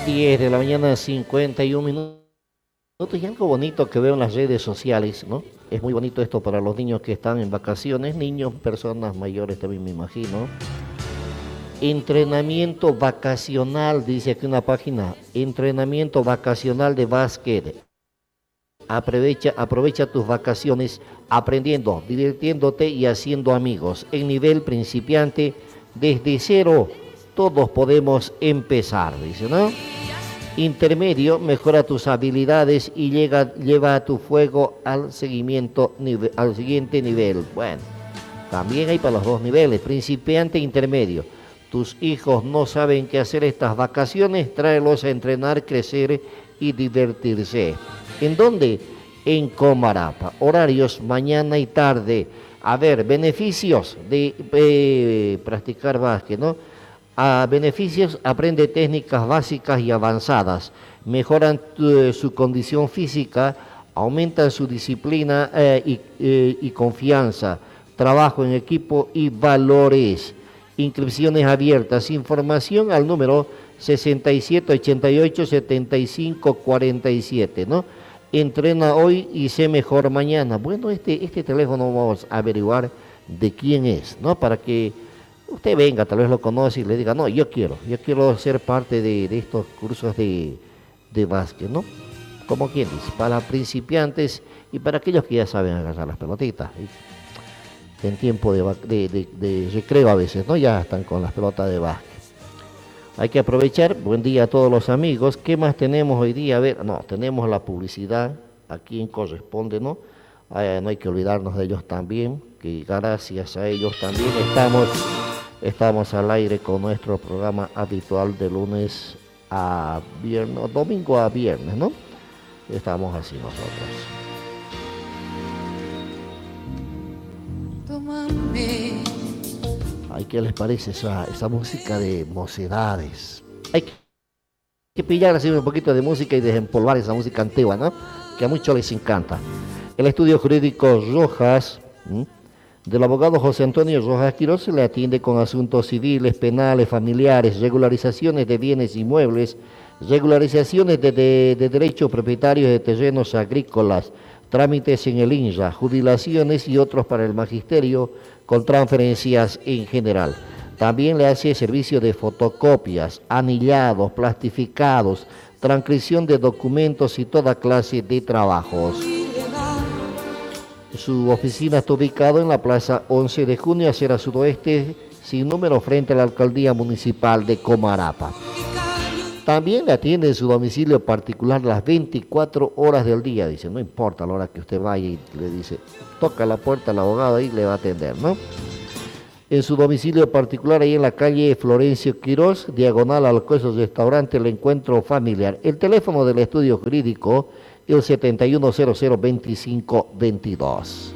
10 de la mañana, 51 minutos. Y algo bonito que veo en las redes sociales, ¿no? Es muy bonito esto para los niños que están en vacaciones, niños, personas mayores también me imagino. Entrenamiento vacacional, dice aquí una página, entrenamiento vacacional de básquet. Aprovecha tus vacaciones aprendiendo, divirtiéndote y haciendo amigos. En nivel principiante, desde cero, todos podemos empezar, dice, ¿no? Intermedio, mejora tus habilidades y lleva a tu fuego al al siguiente nivel. Bueno, también hay para los dos niveles, principiante e intermedio. Tus hijos no saben qué hacer estas vacaciones, tráelos a entrenar, crecer y divertirse. ¿En dónde? En Comarapa. Horarios mañana y tarde. A ver, beneficios de practicar básquet, ¿no? A beneficios, aprende técnicas básicas y avanzadas, mejoran su condición física, aumentan su disciplina y confianza, trabajo en equipo y valores. Inscripciones abiertas, información al número 6788-7547, ¿no? Entrena hoy y sé mejor mañana. Bueno, este teléfono vamos a averiguar de quién es, ¿no? Para que usted venga, tal vez lo conoce y le diga, no, yo quiero ser parte de estos cursos de básquet, ¿no? Como quien dice, para principiantes y para aquellos que ya saben agarrar las pelotitas. En tiempo de recreo a veces, ¿no? Ya están con las pelotas de básquet. Hay que aprovechar. Buen día a todos los amigos. ¿Qué más tenemos hoy día? A ver, no, tenemos la publicidad a quien corresponde, ¿no? No hay que olvidarnos de ellos también, que gracias a ellos también estamos al aire con nuestro programa habitual de lunes a viernes, domingo a viernes, ¿no? Estamos así nosotros. Ay, ¿qué les parece esa música de mocedades? Hay que pillar así un poquito de música y desempolvar esa música antigua, ¿no? Que a muchos les encanta. El estudio jurídico Rojas, del abogado José Antonio Rojas Quiroz, se le atiende con asuntos civiles, penales, familiares, regularizaciones de bienes inmuebles, regularizaciones de derechos propietarios de terrenos agrícolas, trámites en el INRA, jubilaciones y otros para el magisterio con transferencias en general. También le hace servicio de fotocopias, anillados, plastificados, transcripción de documentos y toda clase de trabajos. Su oficina está ubicada en la plaza 11 de junio, acera suroeste, sin número, frente a la alcaldía municipal de Comarapa. También le atiende en su domicilio particular las 24 horas del día. Dice, no importa la hora que usted vaya y le dice, toca la puerta al abogado y le va a atender, ¿no? En su domicilio particular, ahí en la calle Florencio Quirós, diagonal al Cueso Restaurante, el Encuentro Familiar. El teléfono del estudio jurídico, el 71002522.